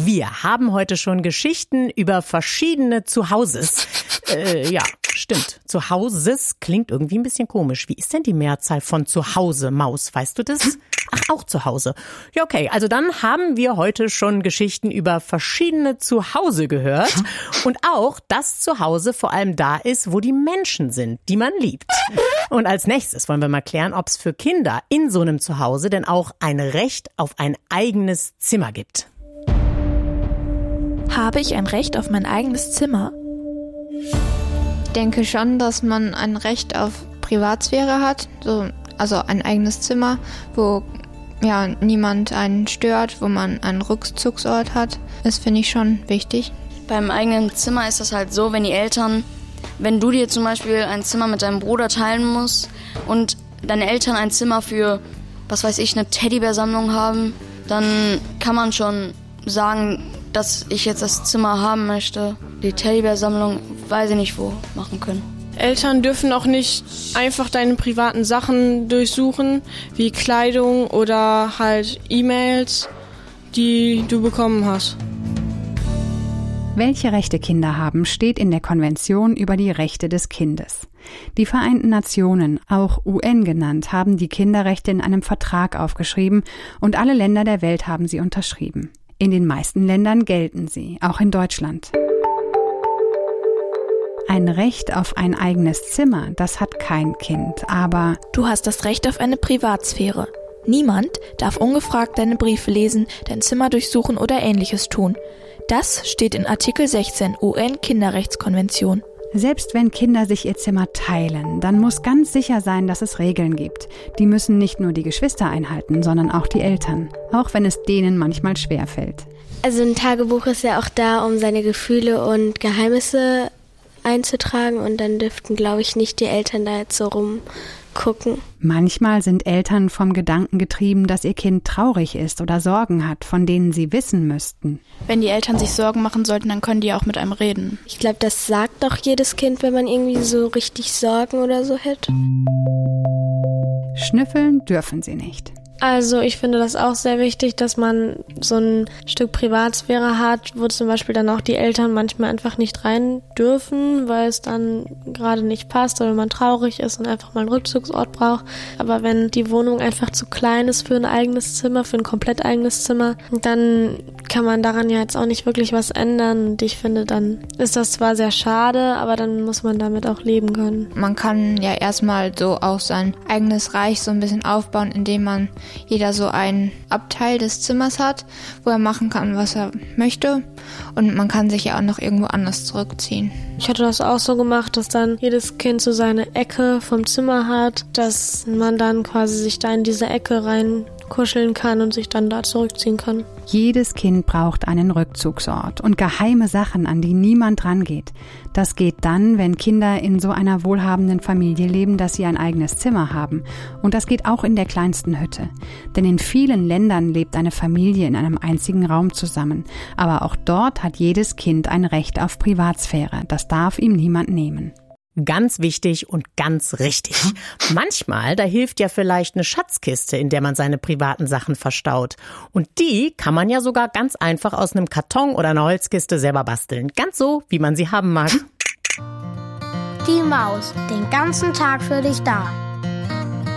Wir haben heute schon Geschichten über verschiedene Zuhauses. Ja, stimmt. Zuhauses klingt irgendwie ein bisschen komisch. Wie ist denn die Mehrzahl von Zuhause, Maus? Weißt du das? Ach, auch zu Hause. Ja, okay. Also dann haben wir heute schon Geschichten über verschiedene Zuhause gehört. Und auch, dass Zuhause vor allem da ist, wo die Menschen sind, die man liebt. Und als nächstes wollen wir mal klären, ob es für Kinder in so einem Zuhause denn auch ein Recht auf ein eigenes Zimmer gibt. Habe ich ein Recht auf mein eigenes Zimmer? Ich denke schon, dass man ein Recht auf Privatsphäre hat, also ein eigenes Zimmer, wo niemand einen stört, wo man einen Rückzugsort hat. Das finde ich schon wichtig. Beim eigenen Zimmer ist das halt so, wenn du dir zum Beispiel ein Zimmer mit deinem Bruder teilen musst und deine Eltern ein Zimmer für, was weiß ich, eine Teddybär-Sammlung haben, dann kann man schon sagen, dass ich jetzt das Zimmer haben möchte. Die Teddybär-Sammlung, weiß ich nicht wo, machen können. Eltern dürfen auch nicht einfach deine privaten Sachen durchsuchen, wie Kleidung oder halt E-Mails, die du bekommen hast. Welche Rechte Kinder haben, steht in der Konvention über die Rechte des Kindes. Die Vereinten Nationen, auch UN genannt, haben die Kinderrechte in einem Vertrag aufgeschrieben und alle Länder der Welt haben sie unterschrieben. In den meisten Ländern gelten sie, auch in Deutschland. Ein Recht auf ein eigenes Zimmer, das hat kein Kind, aber Du hast das Recht auf eine Privatsphäre. Niemand darf ungefragt deine Briefe lesen, dein Zimmer durchsuchen oder Ähnliches tun. Das steht in Artikel 16 UN-Kinderrechtskonvention. selbst wenn Kinder sich ihr Zimmer teilen, dann muss ganz sicher sein, dass es Regeln gibt. Die müssen nicht nur die Geschwister einhalten, sondern auch die Eltern, auch wenn es denen manchmal schwerfällt. Also ein Tagebuch ist ja auch da, um seine Gefühle und Geheimnisse einzutragen und dann dürften, glaube ich, nicht die Eltern da jetzt so rumgucken. Manchmal sind Eltern vom Gedanken getrieben, dass ihr Kind traurig ist oder Sorgen hat, von denen sie wissen müssten. Wenn die Eltern sich Sorgen machen sollten, dann können die ja auch mit einem reden. Ich glaube, das sagt doch jedes Kind, wenn man irgendwie so richtig Sorgen oder so hätte. Schnüffeln dürfen sie nicht. Also ich finde das auch sehr wichtig, dass man so ein Stück Privatsphäre hat, wo zum Beispiel dann auch die Eltern manchmal einfach nicht rein dürfen, weil es dann gerade nicht passt oder man traurig ist und einfach mal einen Rückzugsort braucht. Aber wenn die Wohnung einfach zu klein ist für ein eigenes Zimmer, für ein komplett eigenes Zimmer, dann kann man daran ja jetzt auch nicht wirklich was ändern. Und ich finde, dann ist das zwar sehr schade, aber dann muss man damit auch leben können. Man kann ja erstmal so auch sein eigenes Reich so ein bisschen aufbauen, indem man jeder so einen Abteil des Zimmers hat, wo er machen kann, was er möchte. Und man kann sich ja auch noch irgendwo anders zurückziehen. Ich hatte das auch so gemacht, dass dann jedes Kind so seine Ecke vom Zimmer hat, dass man dann quasi sich da in diese Ecke reinkuscheln kann und sich dann da zurückziehen kann. Jedes Kind braucht einen Rückzugsort und geheime Sachen, an die niemand rangeht. Das geht dann, wenn Kinder in so einer wohlhabenden Familie leben, dass sie ein eigenes Zimmer haben. Und das geht auch in der kleinsten Hütte. Denn in vielen Ländern lebt eine Familie in einem einzigen Raum zusammen. Aber auch dort hat jedes Kind ein Recht auf Privatsphäre. Das darf ihm niemand nehmen. Ganz wichtig und ganz richtig. Manchmal, da hilft ja vielleicht eine Schatzkiste, in der man seine privaten Sachen verstaut. Und die kann man ja sogar ganz einfach aus einem Karton oder einer Holzkiste selber basteln. Ganz so, wie man sie haben mag. Die Maus, den ganzen Tag für dich da.